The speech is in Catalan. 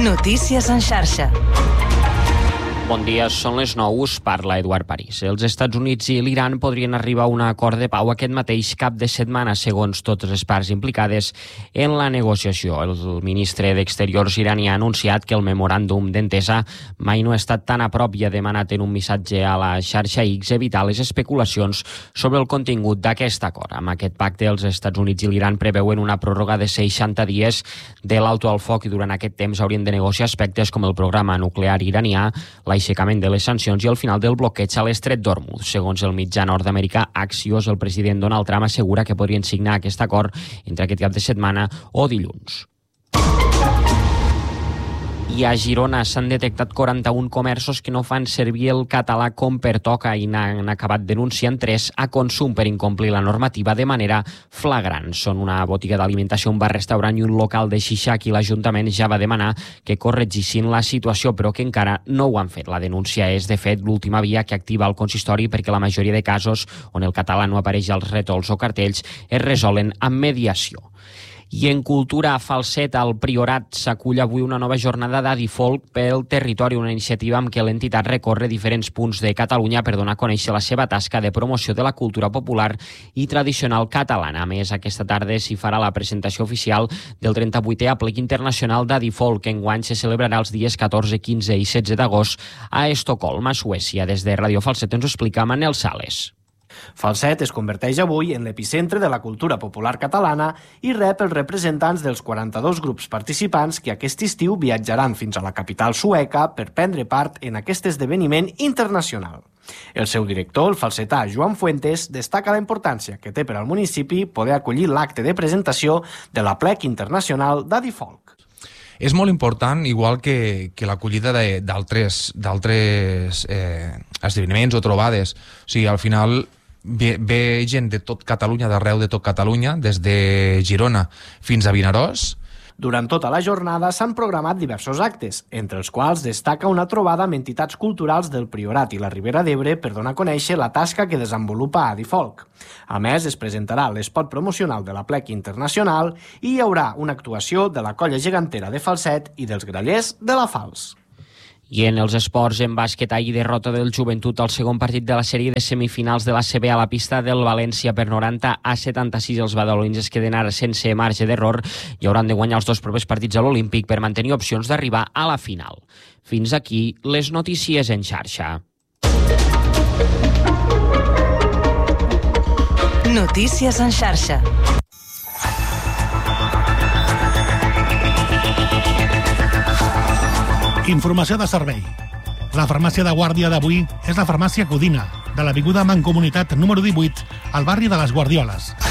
Notícies en xarxa. Bon dia, són les 9, us parla Eduard París. Els Estats Units i l'Iran podrien arribar a un acord de pau aquest mateix cap de setmana, segons totes les parts implicades en la negociació. El ministre d'Exteriors iraní ha anunciat que el memoràndum d'entesa mai no ha estat tan a prop i ha demanat en un missatge a la xarxa X evitar les especulacions sobre el contingut d'aquest acord. Amb aquest pacte, els Estats Units i l'Iran preveuen una pròrroga de 60 dies de l'alto al foc i durant aquest temps haurien de negociar aspectes com el programa nuclear iranià, l'aixecament de les sancions i el final del bloqueig a l'estret d'Hormuz. Segons el mitjà nord-americà Axios, el president Donald Trump assegura que podrien signar aquest acord entre aquest cap de setmana o dilluns. I a Girona s'han detectat 41 comerços que no fan servir el català com pertoca i n'han acabat denunciant 3 a Consum per incomplir la normativa de manera flagrant. Són una botiga d'alimentació, un bar-restaurant i un local de xixa. Aquí l'Ajuntament ja va demanar que corregissin la situació, però que encara no ho han fet. La denúncia és, de fet, l'última via que activa el consistori perquè la majoria de casos on el català no apareix als rètols o cartells es resolen amb mediació. I en cultura, a Falset, al Priorat, s'acull avui una nova jornada d'Adifolk pel territori, una iniciativa amb què l'entitat recorre diferents punts de Catalunya per donar a conèixer la seva tasca de promoció de la cultura popular i tradicional catalana. A més, aquesta tarda s'hi farà la presentació oficial del 38è Aplec Internacional d'Adifolk, que enguany se celebrarà els dies 14, 15 i 16 d'agost a Estocolm, a Suècia. Des de Ràdio Falset ens ho explica Manel Sales. Falset es converteix avui en l'epicentre de la cultura popular catalana i rep els representants dels 42 grups participants que aquest estiu viatjaran fins a la capital sueca per prendre part en aquest esdeveniment internacional. El seu director, el falsetà Joan Fuentes, destaca la importància que té per al municipi poder acollir l'acte de presentació de l'Aplec Internacional d'Adifolk. És molt important, igual que l'acollida d'altres esdeveniments o trobades. O sigui, al final ve gent de tot Catalunya, d'arreu de tot Catalunya, des de Girona fins a Vinaròs. Durant tota la jornada s'han programat diversos actes, entre els quals destaca una trobada amb entitats culturals del Priorat i la Ribera d'Ebre per donar a conèixer la tasca que desenvolupa Adifolk. A més, es presentarà l'espot promocional de l'Aplec Internacional i hi haurà una actuació de la Colla Gegantera de Falset i dels Grallers de la Fals. I en els esports, en bàsquet, ahir derrota del Joventut al segon partit de la sèrie de semifinals de l'ACB a la pista del València per 90-76. Els badalonins es queden ara sense marge d'error i hauran de guanyar els 2 propers partits a l'Olímpic per mantenir opcions d'arribar a la final. Fins aquí les notícies en xarxa. Notícies en xarxa. Informació de servei. La farmàcia de guàrdia d'avui és la farmàcia Codina, de l'avinguda Mancomunitat número 18, al barri de les Guardioles.